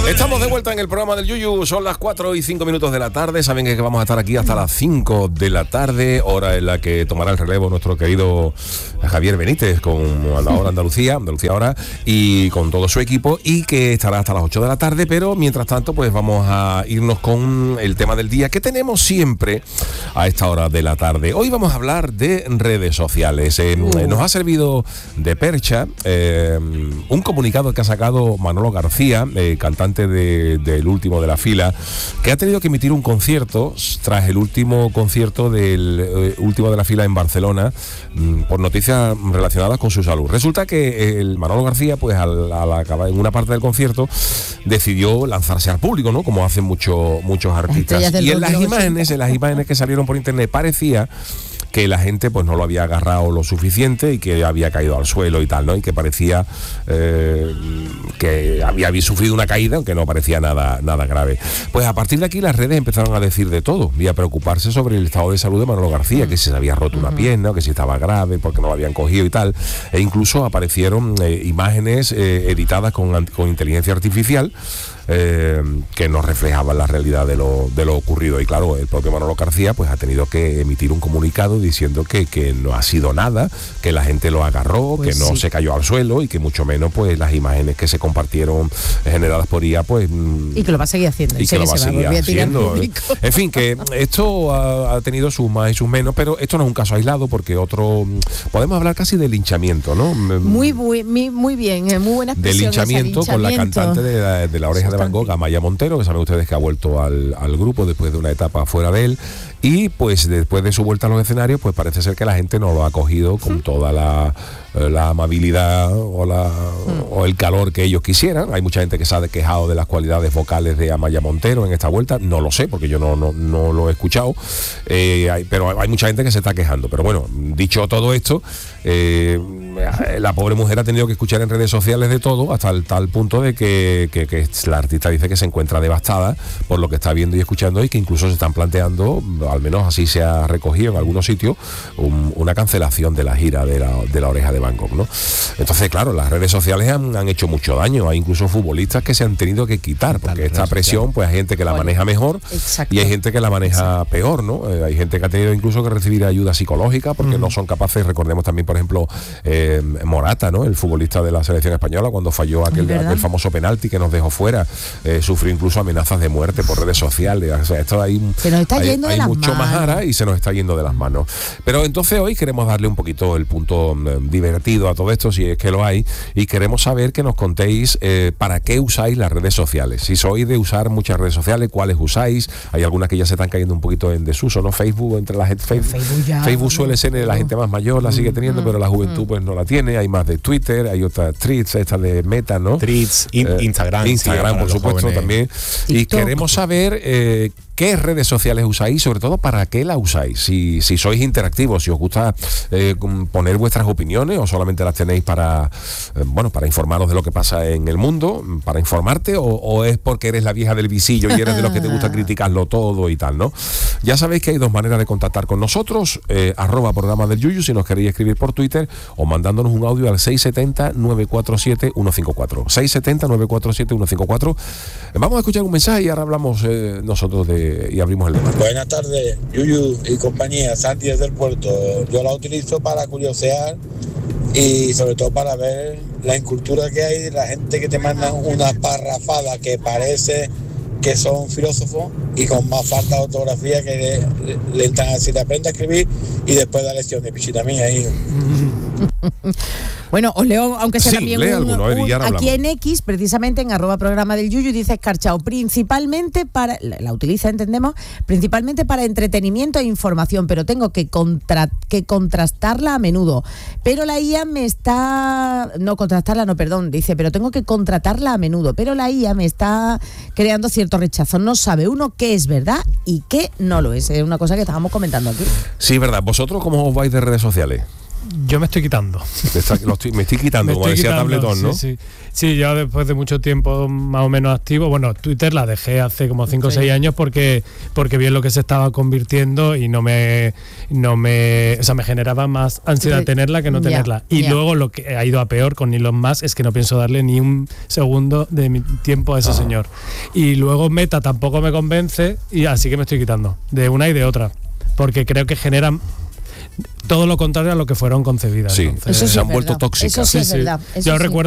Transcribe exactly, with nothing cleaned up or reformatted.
Estamos de vuelta en el programa del Yuyu, son las cuatro y cinco minutos de la tarde, saben que vamos a estar aquí hasta las cinco de la tarde, hora en la que tomará el relevo nuestro querido Javier Benítez con la hora Andalucía, Andalucía Hora, y con todo su equipo, y que estará hasta las ocho de la tarde, pero mientras tanto pues vamos a irnos con el tema del día que tenemos siempre a esta hora de la tarde. Hoy vamos a hablar de redes sociales. Eh, uh. Nos ha servido de percha eh, un comunicado que ha sacado Manolo García, eh, cantante del de, de último de la fila, que ha tenido que emitir un concierto tras el último concierto del eh, último de la fila en Barcelona mm, por noticias relacionadas con su salud. Resulta que el Manolo García, pues al, al acabar en una parte del concierto, decidió lanzarse al público, ¿no? Como hacen muchos muchos artistas. Y en las imágenes, en las imágenes que salieron por internet parecía que la gente pues no lo había agarrado lo suficiente y que había caído al suelo y tal, ¿no? Y que parecía eh, que había sufrido una caída, aunque no parecía nada, nada grave. Pues a partir de aquí las redes empezaron a decir de todo y a preocuparse sobre el estado de salud de Manolo García, que si se había roto una pierna, o que si estaba grave, porque no lo habían cogido y tal. E incluso aparecieron eh, imágenes eh, editadas con, con inteligencia artificial, Eh, que nos reflejaban la realidad de lo, de lo ocurrido. Y claro, el propio Manolo García pues ha tenido que emitir un comunicado diciendo que, que no ha sido nada, que la gente lo agarró, pues que no sí. se cayó al suelo y que mucho menos pues las imágenes que se compartieron generadas por I A pues y que lo va a seguir haciendo y que lo va a seguir haciendo. En fin, que esto ha, ha tenido sus más y sus menos, pero esto no es un caso aislado, porque otro podemos hablar casi de linchamiento, ¿no? Muy muy, muy bien, muy buena expresión. De linchamiento, linchamiento con la cantante de la, de la Oreja de Van Gogh, Amaya Montero, que saben ustedes que ha vuelto al, al grupo después de una etapa fuera de él, y pues después de su vuelta a los escenarios pues parece ser que la gente no lo ha acogido con toda la, la amabilidad o, la, o el calor que ellos quisieran. Hay mucha gente que se ha quejado de las cualidades vocales de Amaya Montero en esta vuelta, no lo sé porque yo no, no, no lo he escuchado, eh, hay, pero hay mucha gente que se está quejando. Pero bueno, dicho todo esto, eh, la pobre mujer ha tenido que escuchar en redes sociales de todo, hasta el tal punto de que, que, que la artista dice que se encuentra devastada por lo que está viendo y escuchando, y que incluso se están planteando, al menos así se ha recogido en algunos sitios, un, una cancelación de la gira de la, de la Oreja de Van Gogh, ¿no? Entonces, claro, las redes sociales han, han hecho mucho daño. Hay incluso futbolistas que se han tenido que quitar, porque esta presión, pues hay gente que la maneja mejor. Exacto. Y hay gente que la maneja Exacto. peor, ¿no? Eh, hay gente que ha tenido incluso que recibir ayuda psicológica porque mm. no son capaces. Recordemos también, por ejemplo, eh, Morata, ¿no? El futbolista de la selección española, cuando falló aquel, aquel famoso penalti que nos dejó fuera, eh, sufrió incluso amenazas de muerte por redes sociales. O sea, esto hay, se nos está hay, yendo hay de las mucho manos. majara y se nos está yendo de las manos. Pero entonces hoy queremos darle un poquito el punto eh, divertido a todo esto, si es que lo hay, y queremos saber que nos contéis eh, para qué usáis las redes sociales. Si sois de usar muchas redes sociales, ¿cuáles usáis? Hay algunas que ya se están cayendo un poquito en desuso, ¿no? Facebook, entre la gente, Facebook, Facebook, ya, Facebook suele no, ser de la gente más mayor, la sigue teniendo, mm, pero la juventud mm. pues no la tiene. Hay más de Twitter, hay otras Threads, estas de Meta, ¿no? Threads, in, eh, Instagram, Instagram, sí, por supuesto, jóvenes. También. TikTok. Y queremos saber eh, qué redes sociales usáis, sobre todo para qué la usáis. Si, si sois interactivos, si os gusta eh, poner vuestras opiniones, o solamente las tenéis para eh, bueno, para informaros de lo que pasa en el mundo, para informarte, o, o es porque eres la vieja del visillo y eres de los que te gusta criticarlo todo y tal, ¿no? Ya sabéis que hay dos maneras de contactar con nosotros, eh, arroba programa del Yuyu si nos queréis escribir por Twitter, o mandándonos un audio al seis siete cero, nueve cuatro siete, uno cinco cuatro seis siete cero, nueve cuatro siete, uno cinco cuatro. Vamos a escuchar un mensaje y ahora hablamos eh, nosotros de, y abrimos el debate. Buenas tardes, Yuyu y compañía, Santi desde el puerto. Yo la utilizo para curiosear y sobre todo para ver la incultura que hay de la gente que te manda unas parrafadas que parece que son filósofos y con más falta de ortografía que le, le entran a decir aprende a escribir y después da lecciones, pichita mía, hijo. Bueno, os leo, aunque sea sí, también un, alguno, un, un, aquí en X, precisamente en arroba programa del Yuyu, dice Escarchao, principalmente para, la, la utiliza, entendemos, principalmente para entretenimiento e información, pero tengo que, contra, que contrastarla a menudo. Pero la I A me está, no contrastarla, no, perdón, dice, pero tengo que contratarla a menudo, pero la I A me está creando cierto rechazo. No sabe uno qué es verdad y qué no lo es. Es una cosa que estábamos comentando aquí. Sí, verdad. ¿Vosotros cómo os vais de redes sociales? Yo me estoy quitando. Está, lo estoy, me estoy quitando, me como estoy decía quitando, Tabletón, ¿no? Sí, sí. Sí, yo después de mucho tiempo más o menos activo, bueno, Twitter la dejé hace como cinco o Sí. seis años porque porque vi en lo que se estaba convirtiendo y no me no me, o sea, me generaba más ansiedad Sí. tenerla que no Ya, tenerla. Y ya. luego lo que ha ido a peor con Elon Musk es que no pienso darle ni un segundo de mi tiempo a ese Ah. señor. Y luego Meta tampoco me convence y así que me estoy quitando de una y de otra, porque creo que generan todo lo contrario a lo que fueron concebidas. Sí, Entonces, Eso sí se es han vuelto verdad. tóxicas. Eso sí es verdad. Eso Yo sí. recuerdo